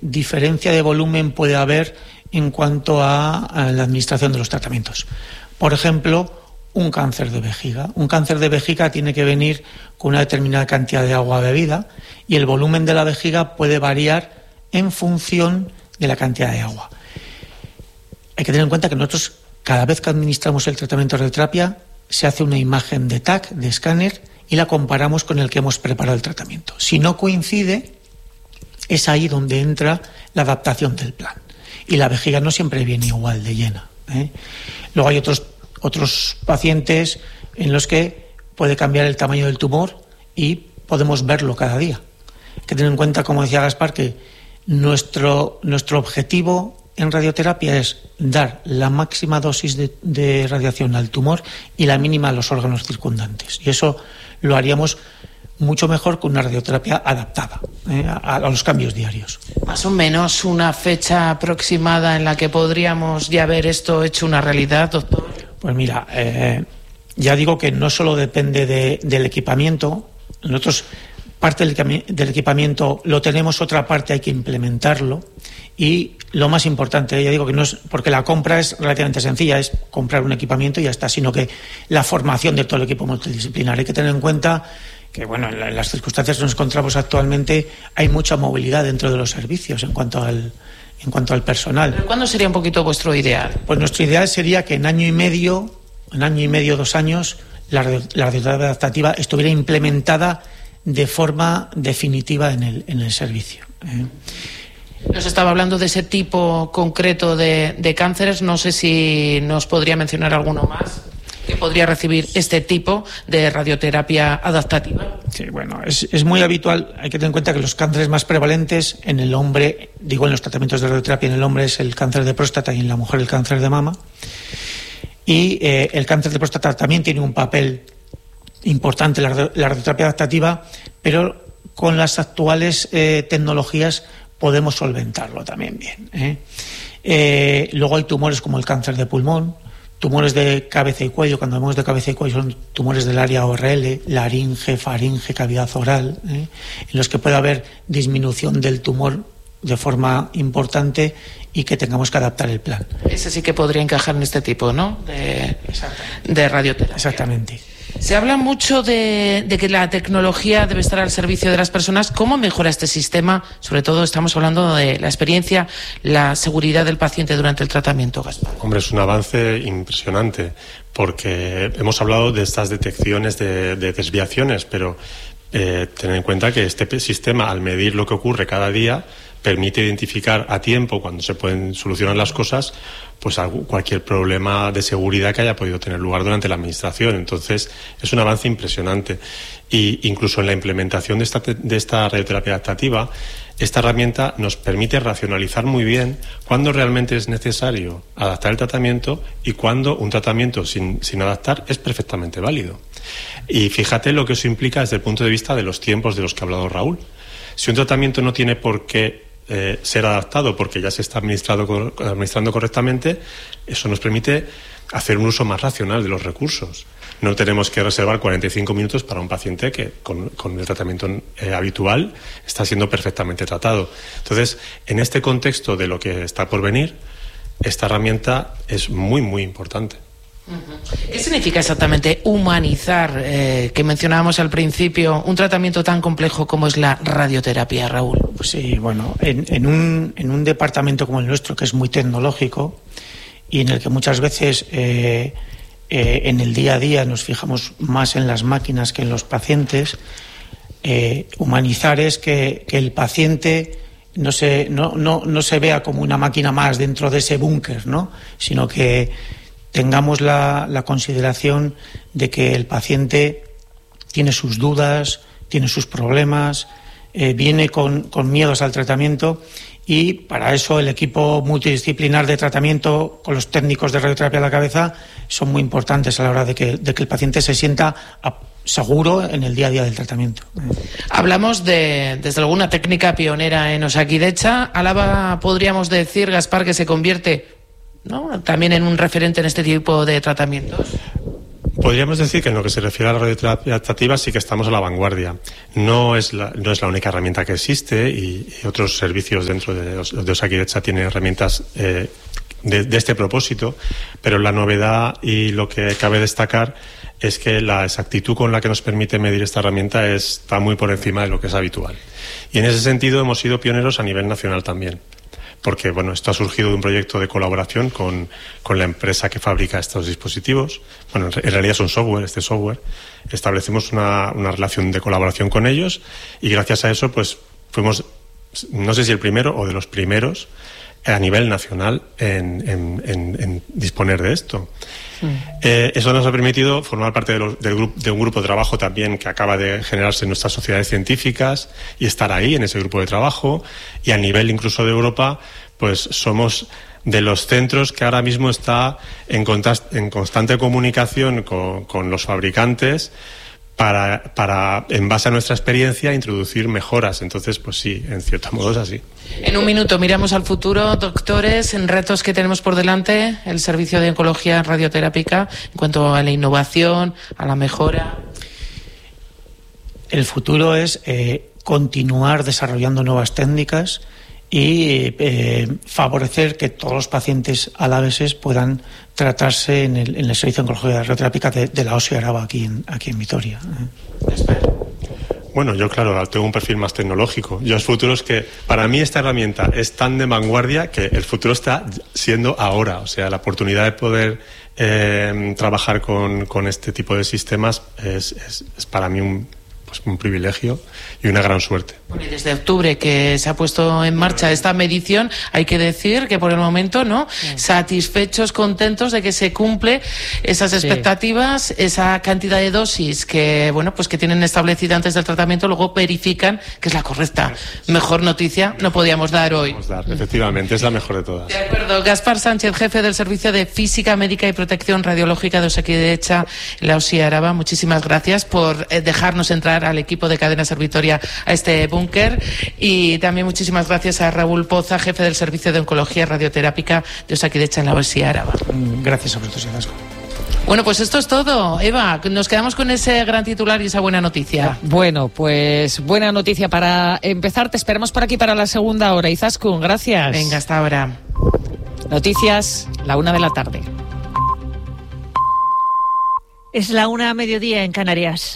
diferencia de volumen puede haber en cuanto a la administración de los tratamientos. Por ejemplo, un cáncer de vejiga. Un cáncer de vejiga tiene que venir con una determinada cantidad de agua bebida y el volumen de la vejiga puede variar en función de la cantidad de agua. Hay que tener en cuenta que nosotros, cada vez que administramos el tratamiento de radioterapia, se hace una imagen de TAC, de escáner, y la comparamos con el que hemos preparado el tratamiento. Si no coincide, es ahí donde entra la adaptación del plan. Y la vejiga no siempre viene igual de llena, ¿eh? Luego hay otros pacientes en los que puede cambiar el tamaño del tumor y podemos verlo cada día. Hay que tener en cuenta, como decía Gaspar, que nuestro objetivo en radioterapia es dar la máxima dosis de radiación al tumor y la mínima a los órganos circundantes. Y eso lo haríamos mucho mejor con una radioterapia adaptada a los cambios diarios. Más o menos una fecha aproximada en la que podríamos ya ver esto hecho una realidad, doctor. Pues mira, ya digo que no solo depende del equipamiento. Nosotros parte del equipamiento lo tenemos, otra parte hay que implementarlo. Y lo más importante, ya digo que no es, porque la compra es relativamente sencilla, es comprar un equipamiento y ya está, sino que la formación de todo el equipo multidisciplinar. Hay que tener en cuenta que, bueno, en las circunstancias que nos encontramos actualmente hay mucha movilidad dentro de los servicios en cuanto al personal. ¿Pero cuándo sería un poquito vuestro ideal? Pues nuestro ideal sería que en año y medio, 2 años, la radioterapia adaptativa estuviera implementada de forma definitiva en el servicio. Nos estaba hablando de ese tipo concreto de cánceres. No sé si nos podría mencionar alguno más que podría recibir este tipo de radioterapia adaptativa. Sí, bueno, es muy habitual. Hay que tener en cuenta que los cánceres más prevalentes en el hombre, digo, en los tratamientos de radioterapia en el hombre, es el cáncer de próstata y en la mujer el cáncer de mama. Y el cáncer de próstata también tiene un papel importante, la radioterapia adaptativa, pero con las actuales tecnologías podemos solventarlo también bien. Luego hay tumores como el cáncer de pulmón, tumores de cabeza y cuello. Cuando hablamos de cabeza y cuello son tumores del área ORL, laringe, faringe, cavidad oral, en los que puede haber disminución del tumor de forma importante y que tengamos que adaptar el plan. Ese sí que podría encajar en este tipo, ¿no?, de radioterapia. Exactamente. Se habla mucho de que la tecnología debe estar al servicio de las personas. ¿Cómo mejora este sistema? Sobre todo estamos hablando de la experiencia, la seguridad del paciente durante el tratamiento, Gaspar. Hombre, es un avance impresionante, porque hemos hablado de estas detecciones de desviaciones, pero tener en cuenta que este sistema, al medir lo que ocurre cada día, permite identificar a tiempo, cuando se pueden solucionar las cosas, pues cualquier problema de seguridad que haya podido tener lugar durante la administración. Entonces, es un avance impresionante. Y incluso en la implementación de esta radioterapia adaptativa, esta herramienta nos permite racionalizar muy bien cuándo realmente es necesario adaptar el tratamiento y cuándo un tratamiento sin adaptar es perfectamente válido. Y fíjate lo que eso implica desde el punto de vista de los tiempos de los que ha hablado Raúl. Si un tratamiento no tiene por qué ser adaptado porque ya se está administrando correctamente, eso nos permite hacer un uso más racional de los recursos. No tenemos que reservar 45 minutos para un paciente que con el tratamiento habitual está siendo perfectamente tratado. Entonces, en este contexto de lo que está por venir, esta herramienta es muy, muy importante. ¿Qué significa exactamente humanizar, que mencionábamos al principio, un tratamiento tan complejo como es la radioterapia, Raúl? Pues sí, bueno, en un departamento como el nuestro, que es muy tecnológico y en el que muchas veces en el día a día nos fijamos más en las máquinas que en los pacientes, humanizar es que el paciente no se vea como una máquina más dentro de ese búnker, ¿no?, sino que tengamos la consideración de que el paciente tiene sus dudas, tiene sus problemas, viene con miedos al tratamiento, y para eso el equipo multidisciplinar de tratamiento con los técnicos de radioterapia a la cabeza son muy importantes a la hora de que el paciente se sienta seguro en el día a día del tratamiento. Hablamos desde alguna técnica pionera en Osakidetza. Álava, podríamos decir, Gaspar, que se convierte, ¿no?, también en un referente en este tipo de tratamientos. Podríamos decir que en lo que se refiere a la radioterapia adaptativa sí que estamos a la vanguardia. No es la única herramienta que existe y otros servicios dentro de Osakidetza tienen herramientas de este propósito, pero la novedad y lo que cabe destacar es que la exactitud con la que nos permite medir esta herramienta está muy por encima de lo que es habitual. Y en ese sentido hemos sido pioneros a nivel nacional también, porque bueno, esto ha surgido de un proyecto de colaboración con la empresa que fabrica estos dispositivos. Bueno, en realidad es un software, establecimos una relación de colaboración con ellos y gracias a eso pues fuimos, no sé si el primero o de los primeros a nivel nacional en disponer de esto. Eso nos ha permitido formar parte de un grupo de trabajo también que acaba de generarse en nuestras sociedades científicas y estar ahí en ese grupo de trabajo, y a nivel incluso de Europa pues somos de los centros que ahora mismo está en constante comunicación con los fabricantes para, en base a nuestra experiencia, introducir mejoras. Entonces, pues sí, en cierto modo es así. En un minuto miramos al futuro, doctores, en retos que tenemos por delante, el servicio de oncología radioterápica, en cuanto a la innovación, a la mejora. El futuro es continuar desarrollando nuevas técnicas y favorecer que todos los pacientes alaveses puedan tratarse en el servicio de oncología radioterápica de la OSI Araba aquí en Vitoria. Bueno, yo claro, tengo un perfil más tecnológico. Yo el futuro es que para mí esta herramienta es tan de vanguardia que el futuro está siendo ahora. O sea, la oportunidad de poder trabajar con este tipo de sistemas es para mí un privilegio y una gran suerte. Bueno, y desde octubre que se ha puesto en marcha esta medición, hay que decir que por el momento, ¿no? Satisfechos, contentos de que se cumple esas expectativas, esa cantidad de dosis que, bueno, pues que tienen establecida antes del tratamiento, luego verifican que es la correcta. Mejor noticia no podíamos dar hoy. Efectivamente, es la mejor de todas. De acuerdo. Gaspar Sánchez, jefe del Servicio de Física Médica y Protección Radiológica de Osakidetza, la OSI Araba, muchísimas gracias por dejarnos entrar al equipo de Cadena Ser Vitoria a este búnker, y también muchísimas gracias a Raúl Poza, jefe del Servicio de Oncología Radioterápica de Osakidetza en la OSI Araba. Gracias a vosotros, Vasco. Bueno, pues esto es todo. Eva, nos quedamos con ese gran titular y esa buena noticia. Bueno, pues buena noticia para empezar. Te esperamos por aquí para la segunda hora. Izaskun, gracias. Venga, hasta ahora. Noticias, 1:00 p.m. Es 1:00 p.m. en Canarias.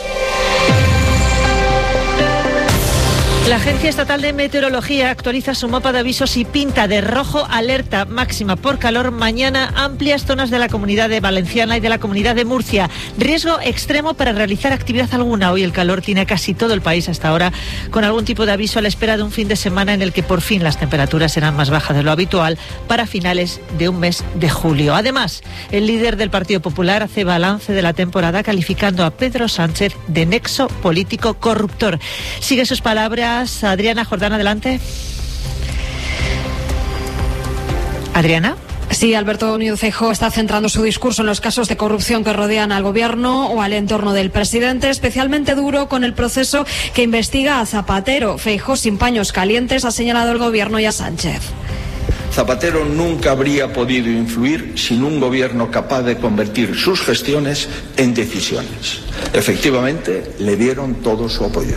La Agencia Estatal de Meteorología actualiza su mapa de avisos y pinta de rojo alerta máxima por calor mañana amplias zonas de la Comunidad de Valenciana y de la Comunidad de Murcia. Riesgo extremo para realizar actividad alguna. Hoy el calor tiene casi todo el país hasta ahora, con algún tipo de aviso a la espera de un fin de semana en el que por fin las temperaturas serán más bajas de lo habitual para finales de un mes de julio. Además, el líder del Partido Popular hace balance de la temporada calificando a Pedro Sánchez de nexo político corruptor. Sigue sus palabras Adriana Jordán, adelante. Adriana. Sí, Alberto Núñez Feijóo está centrando su discurso en los casos de corrupción que rodean al gobierno o al entorno del presidente, especialmente duro con el proceso que investiga a Zapatero. Feijóo, sin paños calientes, ha señalado al gobierno y a Sánchez. Zapatero nunca habría podido influir sin un gobierno capaz de convertir sus gestiones en decisiones. Efectivamente, le dieron todo su apoyo.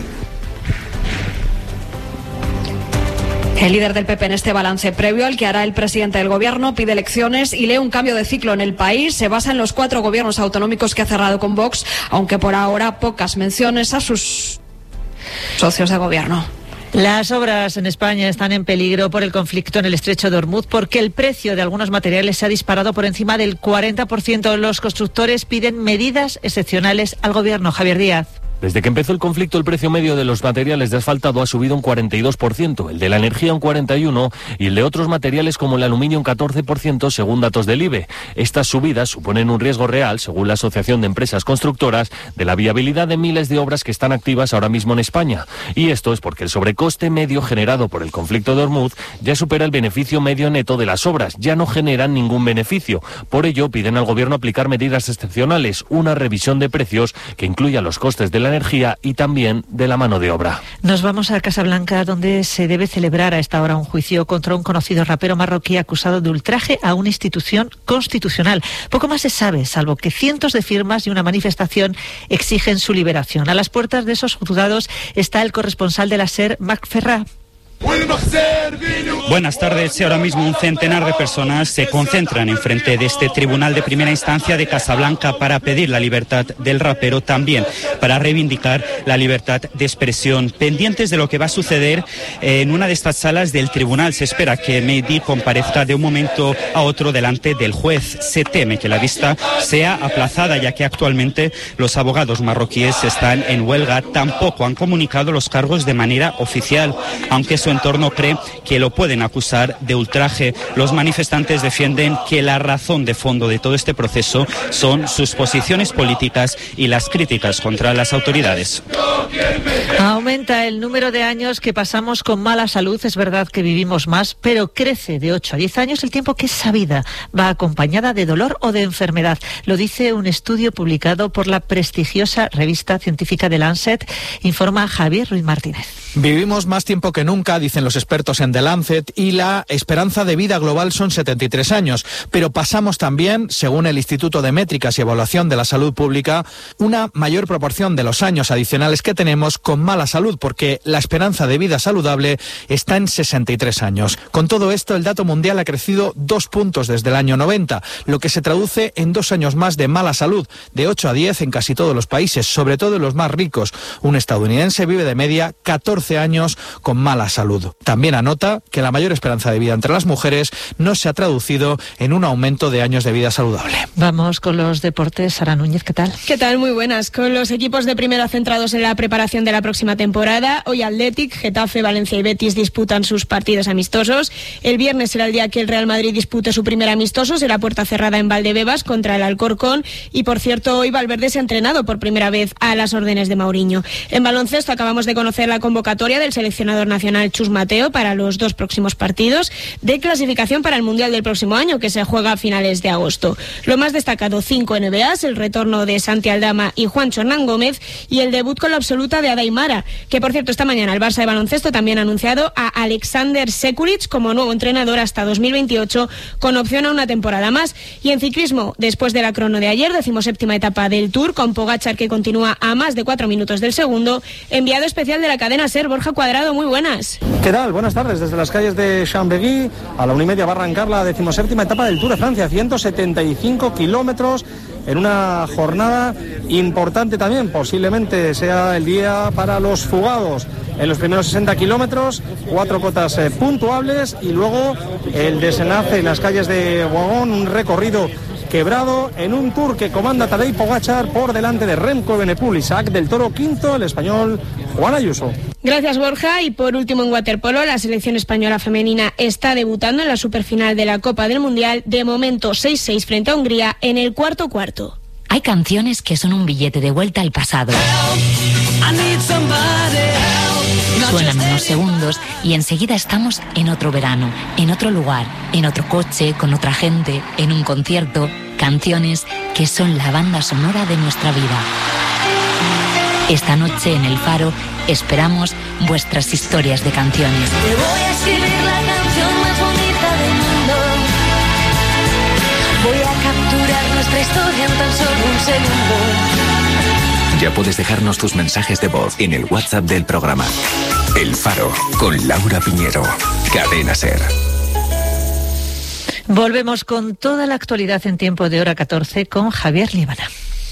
El líder del PP en este balance previo al que hará el presidente del gobierno pide elecciones y lee un cambio de ciclo en el país. Se basa en los 4 gobiernos autonómicos que ha cerrado con Vox, aunque por ahora pocas menciones a sus socios de gobierno. Las obras en España están en peligro por el conflicto en el estrecho de Hormuz porque el precio de algunos materiales se ha disparado por encima del 40%. Los constructores piden medidas excepcionales al gobierno. Javier Díaz. Desde que empezó el conflicto, el precio medio de los materiales de asfaltado ha subido un 42%, el de la energía un 41% y el de otros materiales como el aluminio un 14%, según datos del IBE. Estas subidas suponen un riesgo real, según la Asociación de Empresas Constructoras, de la viabilidad de miles de obras que están activas ahora mismo en España. Y esto es porque el sobrecoste medio generado por el conflicto de Hormuz ya supera el beneficio medio neto de las obras, ya no generan ningún beneficio. Por ello, piden al gobierno aplicar medidas excepcionales, una revisión de precios que incluya los costes de la energía y también de la mano de obra. Nos vamos a Casablanca, donde se debe celebrar a esta hora un juicio contra un conocido rapero marroquí acusado de ultraje a una institución constitucional. Poco más se sabe, salvo que cientos de firmas y una manifestación exigen su liberación. A las puertas de esos juzgados está el corresponsal de la SER, Marc Ferrà. Buenas tardes. Ahora mismo un centenar de personas se concentran enfrente de este tribunal de primera instancia de Casablanca para pedir la libertad del rapero, también para reivindicar la libertad de expresión. Pendientes de lo que va a suceder en una de estas salas del tribunal, se espera que Mehdi comparezca de un momento a otro delante del juez. Se teme que la vista sea aplazada, ya que actualmente los abogados marroquíes están en huelga. Tampoco han comunicado los cargos de manera oficial, aunque su entorno cree que lo pueden acusar de ultraje. Los manifestantes defienden que la razón de fondo de todo este proceso son sus posiciones políticas y las críticas contra las autoridades. Aumenta el número de años que pasamos con mala salud. Es verdad que vivimos más, pero crece de 8 a 10 años el tiempo que esa vida va acompañada de dolor o de enfermedad. Lo dice un estudio publicado por la prestigiosa revista científica The Lancet, informa Javier Ruiz Martínez. Vivimos más tiempo que nunca, dicen los expertos en The Lancet, y la esperanza de vida global son 73 años. Pero pasamos también, según el Instituto de Métricas y Evaluación de la Salud Pública, una mayor proporción de los años adicionales que tenemos con mala salud, porque la esperanza de vida saludable está en 63 años. Con todo esto, el dato mundial ha crecido 2 puntos desde el año 90, lo que se traduce en 2 años más de mala salud, de 8 a 10 en casi todos los países, sobre todo en los más ricos. Un estadounidense vive de media 14 años con mala salud. También anota que la mayor esperanza de vida entre las mujeres no se ha traducido en un aumento de años de vida saludable. Vamos con los deportes. Sara Núñez, ¿qué tal? ¿Qué tal? Muy buenas. Con los equipos de primera centrados en la preparación de la próxima temporada, hoy Athletic, Getafe, Valencia y Betis disputan sus partidos amistosos. El viernes será el día que el Real Madrid dispute su primer amistoso, será puerta cerrada en Valdebebas contra el Alcorcón. Y por cierto, hoy Valverde se ha entrenado por primera vez a las órdenes de Mourinho. En baloncesto acabamos de conocer la convocatoria del seleccionador nacional Chus Mateo para los 2 próximos partidos de clasificación para el Mundial del próximo año, que se juega a finales de agosto. Lo más destacado, 5 NBAs, el retorno de Santi Aldama y Juancho Hernán Gómez y el debut con la absoluta de Ada Aimara, que por cierto esta mañana el Barça de baloncesto también ha anunciado a Alexander Sekulic como nuevo entrenador hasta 2028, con opción a una temporada más. Y en ciclismo, después de la crono de ayer, 17ª etapa del Tour, con Pogačar que continúa a más de 4 minutos del segundo, enviado especial de la cadena SER, Borja Cuadrado, muy buenas. ¿Qué tal? Buenas tardes. Desde las calles de Chambéry a la 1:30 va a arrancar la 17ª etapa del Tour de Francia, 175 kilómetros en una jornada importante también. Posiblemente sea el día para los fugados. En los primeros 60 kilómetros, 4 cotas puntuables y luego el desenlace en las calles de Boigón, un recorrido quebrado en un Tour que comanda Tadej Pogačar por delante de Remco Evenepoel, Isaac del Toro quinto, el español Juan Ayuso. Gracias, Borja. Y por último, en waterpolo, la selección española femenina está debutando en la superfinal de la Copa del Mundial. De momento 6-6 frente a Hungría en el cuarto. Hay canciones que son un billete de vuelta al pasado. Suenan unos segundos y enseguida estamos en otro verano, en otro lugar, en otro coche, con otra gente, en un concierto. Canciones que son la banda sonora de nuestra vida. Esta noche en El Faro esperamos vuestras historias de canciones. Te voy a escribir la canción más bonita del mundo. Voy a capturar nuestra historia en tan solo un segundo. Ya puedes dejarnos tus mensajes de voz en el WhatsApp del programa. El Faro, con Laura Piñero. Cadena SER. Volvemos con toda la actualidad en tiempo de hora 14 con Javier Líbana.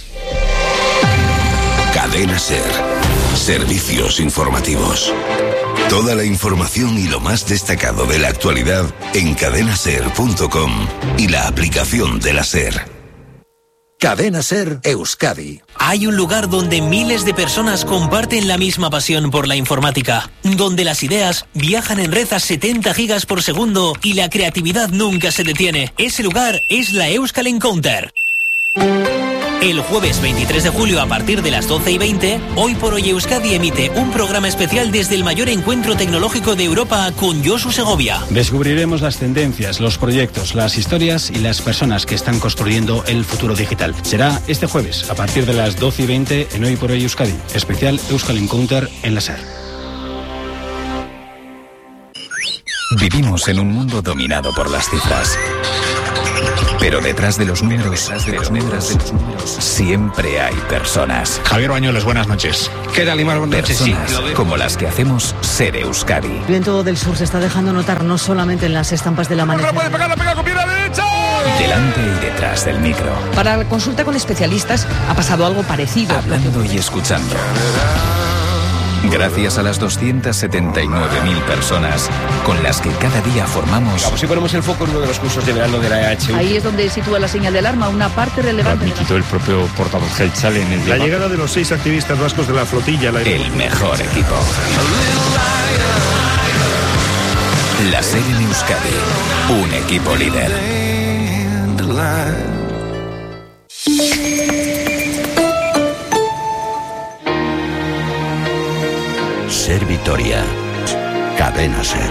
Cadena SER. Servicios informativos. Toda la información y lo más destacado de la actualidad en cadenaser.com y la aplicación de la SER. Cadena SER Euskadi. Hay un lugar donde miles de personas comparten la misma pasión por la informática, donde las ideas viajan en red a 70 gigas por segundo y la creatividad nunca se detiene. Ese lugar es la Euskal Encounter. El jueves 23 de julio a partir de las 12:20, Hoy por Hoy Euskadi emite un programa especial desde el mayor encuentro tecnológico de Europa con Josu Segovia. Descubriremos las tendencias, los proyectos, las historias y las personas que están construyendo el futuro digital. Será este jueves a partir de las 12:20 en Hoy por Hoy Euskadi. Especial Euskal Encounter en la SER. Vivimos en un mundo dominado por las cifras. Pero detrás de los números, siempre hay personas. Javier Bañuelos, buenas noches. ¿Qué tal, Imar? Buenas noches. Personas como las que hacemos Ser Euskadi. El viento del sur se está dejando notar no solamente en las estampas del amanecer. ¡Puede pegar, la pega con pierna derecha! Delante y detrás del micro. Para la consulta con especialistas ha pasado algo parecido. Hablando y escuchando. Gracias a las 279.000 personas con las que cada día formamos... Vamos, si ponemos el foco en uno de los cursos de verano de la EHU. Ahí es donde sitúa la señal de alarma, una parte relevante... Lo admitido el propio portavoz Gelchal en el debate. La llegada de los 6 activistas vascos de la flotilla... El mejor equipo. La SER en Euskadi. Un equipo líder. Ser Vitoria. Cadena Ser.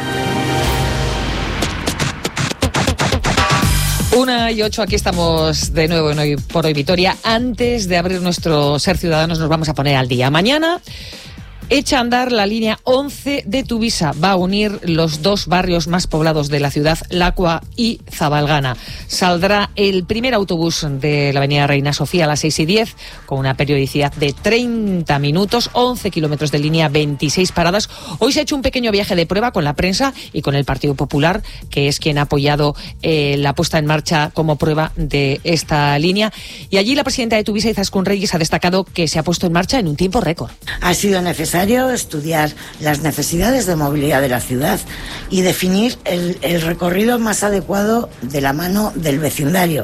1:08, aquí estamos de nuevo en Hoy por Hoy Vitoria. Antes de abrir nuestro Ser Ciudadanos nos vamos a poner al día. Mañana echa a andar la línea 11 de Tuvisa. Va a unir los dos barrios más poblados de la ciudad, Lacua y Zabalgana. Saldrá el primer autobús de la avenida Reina Sofía a las 6:10, con una periodicidad de 30 minutos, 11 kilómetros de línea, 26 paradas. Hoy se ha hecho un pequeño viaje de prueba con la prensa y con el Partido Popular, que es quien ha apoyado la puesta en marcha como prueba de esta línea. Y allí la presidenta de Tuvisa, Izaskun Reyes, ha destacado que se ha puesto en marcha en un tiempo récord. Ha sido necesario estudiar las necesidades de movilidad de la ciudad y definir el recorrido más adecuado de la mano del vecindario.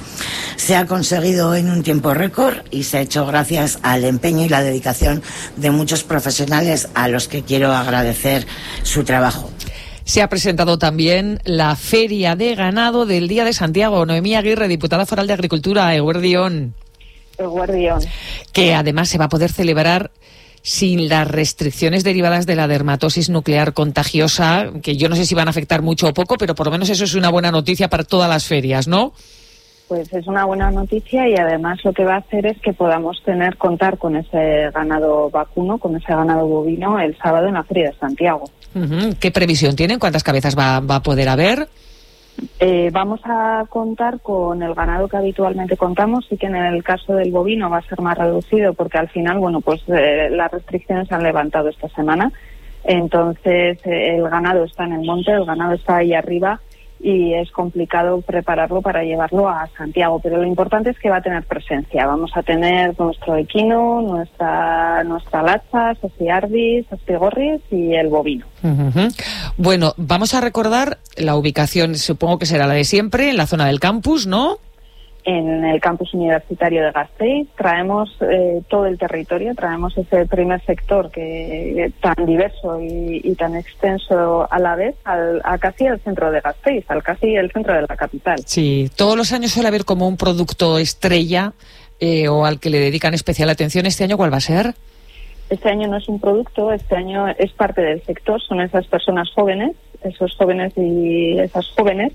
Se ha conseguido en un tiempo récord y se ha hecho gracias al empeño y la dedicación de muchos profesionales a los que quiero agradecer su trabajo. Se ha presentado también la Feria de Ganado del Día de Santiago. Noemí Aguirre, diputada foral de Agricultura, Eguerdión. Eguerdión. Que además se va a poder celebrar sin las restricciones derivadas de la dermatosis nuclear contagiosa, que yo no sé si van a afectar mucho o poco, pero por lo menos eso es una buena noticia para todas las ferias, ¿no? Pues es una buena noticia y además lo que va a hacer es que podamos contar con ese ganado vacuno, con ese ganado bovino el sábado en la Feria de Santiago. ¿Qué previsión tienen? ¿Cuántas cabezas va a poder haber? Vamos a contar con el ganado que habitualmente contamos, y que en el caso del bovino va a ser más reducido porque al final, las restricciones se han levantado esta semana. Entonces el ganado está en el monte, el ganado está ahí arriba y es complicado prepararlo para llevarlo a Santiago, pero lo importante es que va a tener presencia. Vamos a tener nuestro equino, nuestra lacha, Sosiardis, Astigorris y el bovino. Bueno, vamos a recordar la ubicación, supongo que será la de siempre, en la zona del campus, ¿no? En el campus universitario de Gasteiz traemos todo el territorio, traemos ese primer sector que tan diverso y tan extenso a la vez a casi el centro de Gasteiz, casi el centro de la capital. Sí, todos los años suele haber como un producto estrella o al que le dedican especial atención. ¿Este año cuál va a ser? Este año no es un producto, este año es parte del sector, son esas personas jóvenes, esos jóvenes y esas jóvenes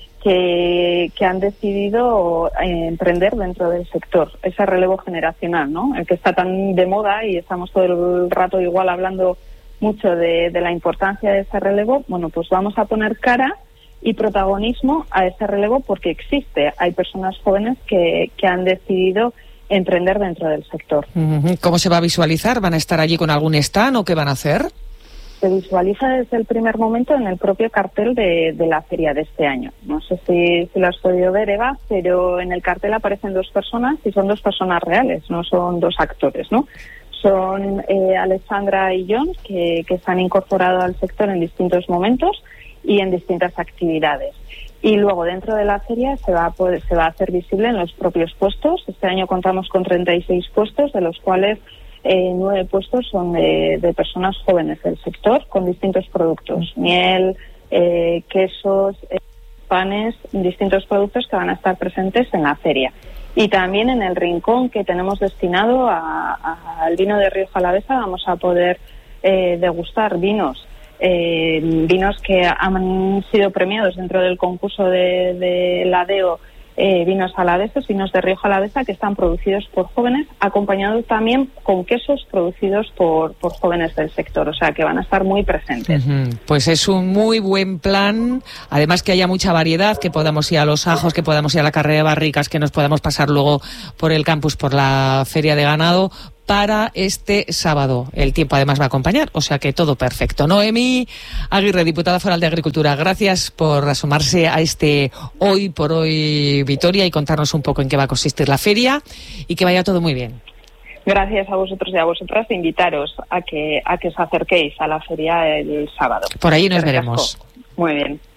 que han decidido emprender dentro del sector, ese relevo generacional, ¿no? El que está tan de moda y estamos todo el rato igual hablando mucho de la importancia de ese relevo. Bueno, pues vamos a poner cara y protagonismo a ese relevo porque existe. Hay personas jóvenes que han decidido emprender dentro del sector. ¿Cómo se va a visualizar? ¿Van a estar allí con algún stand o qué van a hacer? Se visualiza desde el primer momento en el propio cartel de la feria de este año. No sé si lo has podido ver, Eva, pero en el cartel aparecen dos personas y son dos personas reales, no son dos actores, ¿no? Son Alexandra y John, que se han incorporado al sector en distintos momentos y en distintas actividades. Y luego dentro de la feria se va a hacer visible en los propios puestos. Este año contamos con 36 puestos, de los cuales 9 puestos son de personas jóvenes del sector con distintos productos, miel, quesos, panes, distintos productos que van a estar presentes en la feria. Y también en el rincón que tenemos destinado al vino de Rioja Alavesa vamos a poder degustar vinos que han sido premiados dentro del concurso de la DEO, vinos alaveses, vinos de Rioja Alavesa, que están producidos por jóvenes, acompañados también con quesos producidos por jóvenes del sector, o sea que van a estar muy presentes. Pues es un muy buen plan, además que haya mucha variedad, que podamos ir a Los Ajos, que podamos ir a la carrera de barricas, que nos podamos pasar luego por el campus, por la feria de ganado, para este sábado. El tiempo además va a acompañar, o sea que todo perfecto. Noemí Aguirre, diputada foral de Agricultura, gracias por asomarse a este Hoy por Hoy Vitoria y contarnos un poco en qué va a consistir la feria y que vaya todo muy bien. Gracias a vosotros y a vosotras, invitaros a que os acerquéis a la feria el sábado. Por ahí nos veremos. Muy bien.